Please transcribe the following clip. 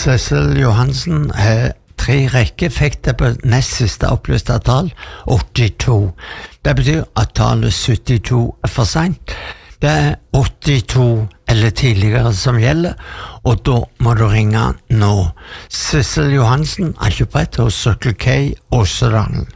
Sissel Johansen har 3 rekker, fikk det på nest siste opplyste tall, 82. Det betyr at tallet 72 for sent. Det 82 eller tidligere som gjelder, og da må du ringe nå. Sissel Johansen, akkurat hos Circle K Åsedalen.